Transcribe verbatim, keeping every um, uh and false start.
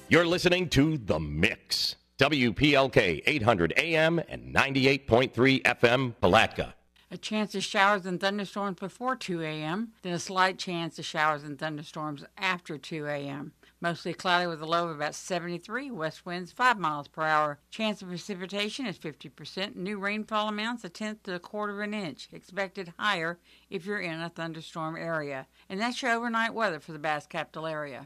You're listening to The Mix. W P L K eight hundred A M and ninety-eight point three F M, Palatka. A chance of showers and thunderstorms before two a.m., then a slight chance of showers and thunderstorms after two a.m. Mostly cloudy with a low of about seventy-three, west winds five miles per hour. Chance of precipitation is fifty percent. New rainfall amounts a tenth to a quarter of an inch. Expected higher if you're in a thunderstorm area. And that's your overnight weather for the Bass Capital area.